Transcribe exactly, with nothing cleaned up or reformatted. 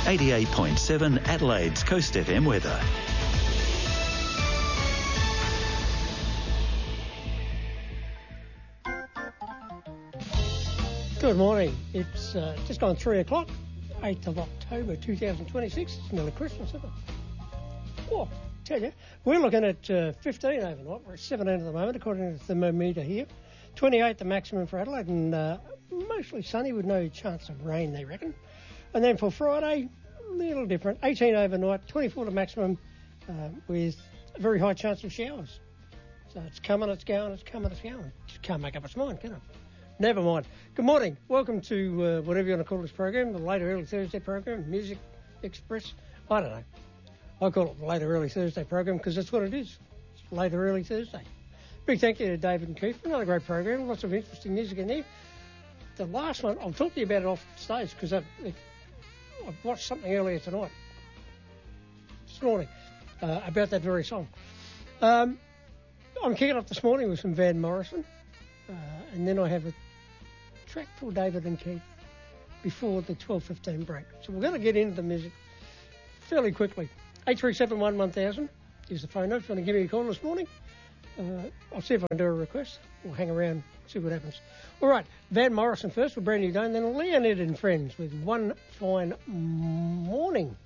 eighty-eight point seven Adelaide's Coast F M weather. Good morning. It's uh, just on three o'clock, eighth of October two thousand twenty-six. It's nearly Christmas, isn't it? Oh, tell you, we're looking at uh, fifteen overnight. We're at seventeen at the moment, according to the thermometer here. twenty-eight the maximum for Adelaide, and uh, mostly sunny with no chance of rain, they reckon. And then for Friday, a little different. eighteen overnight, twenty-four the maximum, uh, with a very high chance of showers. So it's coming, it's going, it's coming, it's going. Just can't make up its mind, can it? Never mind. Good morning. Welcome to uh, whatever you want to call this program, the later early Thursday program, Music Express. I don't know. I call it the later early Thursday program because that's what it is. It's later early Thursday. Big thank you to David and Keith. Another great program. Lots of interesting music in there. The last one, I'll talk to you about it off stage because I've, I've watched something earlier tonight, this morning, uh, about that very song. Um, I'm kicking off this morning with some Van Morrison, uh, and then I have a track for David and Keith before the twelve fifteen break. So we're going to get into the music fairly quickly. eight three seven one one thousand is the phone number. If you want to give me a call this morning, uh, I'll see if I can do a request. We'll hang around, see what happens. All right, Van Morrison first with Brand New Day, and then Leonid and Friends with One Fine Morning.